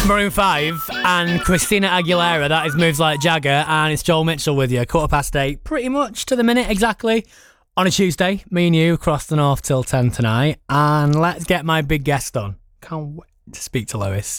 Maroon 5 and Christina Aguilera. That is Moves Like Jagger, and it's Joel Mitchell with you. 8:15, pretty much to the minute exactly. On a Tuesday, me and you across the north till 10 tonight, and let's get my big guest on. Can't wait to speak to Lois.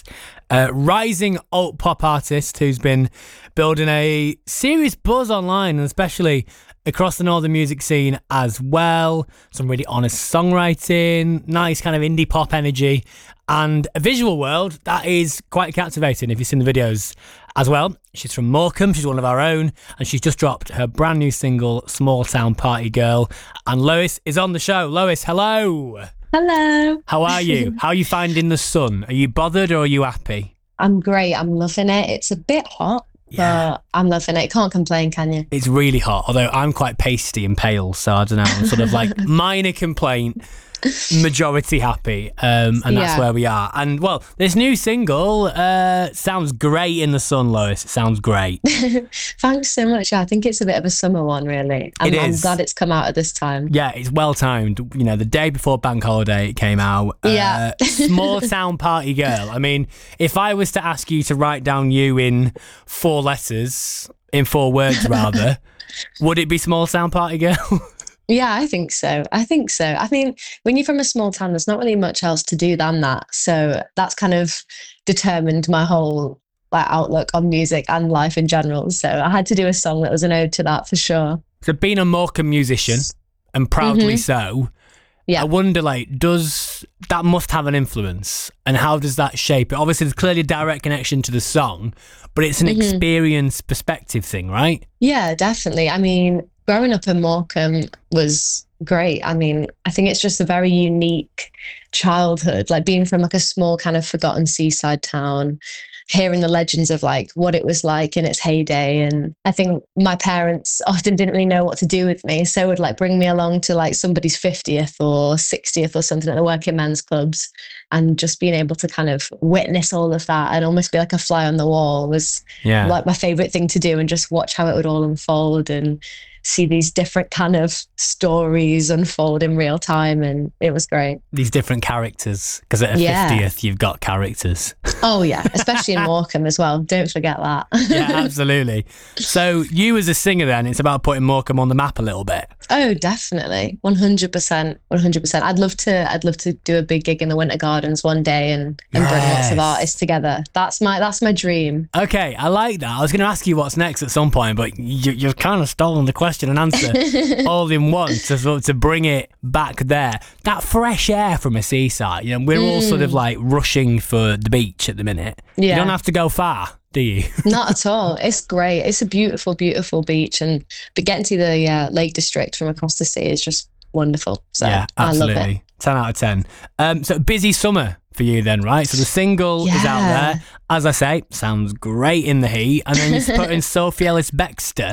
Rising alt pop artist who's been building a serious buzz online, and especially across the northern music scene as well. Some really honest songwriting, nice kind of indie pop energy, and a visual world that is quite captivating if you've seen the videos as well. She's from Morecambe, she's one of our own, and she's just dropped her brand new single, Small Town Party Girl. And Lois is on the show. Lois, hello. Hello. How are you? How are you finding the sun? Are you bothered or are you happy? I'm great. I'm loving it. It's a bit hot, but I'm loving it. Can't complain, can you? It's really hot, although I'm quite pasty and pale, so I don't know. I'm sort of like minor complaint, majority happy, and that's where we are. And well, this new single sounds great in the sun, Lois. It sounds great. Thanks so much. I think it's a bit of a summer one, really. I'm glad it's come out at this time. Yeah, it's well timed. You know, the day before Bank Holiday it came out. Small Town Party Girl. I mean, if I was to ask you to write down you in 4 letters, in 4 words rather, would it be Small Town Party Girl? Yeah, I think so. I mean, when you're from a small town, there's not really much else to do than that. So that's kind of determined my whole outlook on music and life in general. So I had to do a song that was an ode to that for sure. So being a Morecambe musician, and proudly so, I wonder, does that must have an influence, and how does that shape it? Obviously, there's clearly a direct connection to the song, but it's an experience perspective thing, right? Yeah, definitely. I mean, growing up in Morecambe was great. I mean, I think it's just a very unique childhood, being from a small kind of forgotten seaside town, hearing the legends of what it was like in its heyday. And I think my parents often didn't really know what to do with me, so would bring me along to somebody's 50th or 60th or something at the working men's clubs, and just being able to kind of witness all of that and almost be like a fly on the wall was my favorite thing to do, and just watch how it would all unfold and see these different kind of stories unfold in real time, and it was great. These different characters, because at a 50th you've got characters. Oh yeah, especially in Morecambe as well. Don't forget that. Yeah, absolutely. So you as a singer then, it's about putting Morecambe on the map a little bit. Oh, definitely. 100%. 100%. I'd love to do a big gig in the Winter Gardens one day and bring lots of artists together. That's my dream. Okay, I like that. I was going to ask you what's next at some point, but you've kind of stolen the question and answer all in one to bring it back there. That fresh air from a seaside. You know, we're all sort of rushing for the beach at the minute. Yeah. You don't have to go far, do you? Not at all. It's great. It's a beautiful, beautiful beach, but getting to the Lake District from across the sea is just wonderful. So yeah, absolutely. I love it. 10 out of 10. So busy summer for you then, right? So the single is out there. As I say, sounds great in the heat. And then you put in Sophie Ellis-Bextor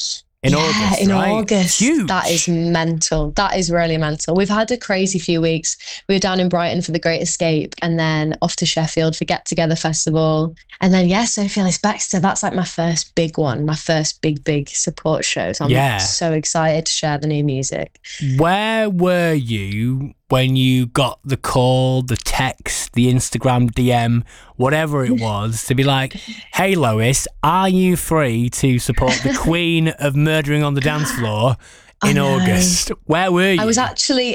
in August, in right? August. Huge. That is mental. That is really mental. We've had a crazy few weeks. We were down in Brighton for the Great Escape, and then off to Sheffield for Get Together Festival. And then, Sophie Ellis-Bextor, that's my first big one, my first big support show. So I'm so excited to share the new music. Where were you when you got the call, the text, the Instagram DM, whatever it was, to be like, hey Lois, are you free to support the Queen of Murdering on the Dance Floor in August? Where were you? I was actually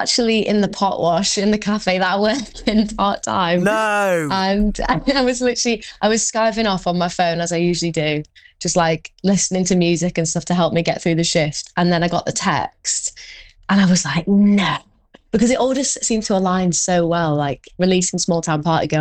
in the pot wash in the cafe that I work in part-time. No. And I was skiving off on my phone, as I usually do, just listening to music and stuff to help me get through the shift. And then I got the text and I was like, no. Because it all just seemed to align so well, releasing Small Town Party Girl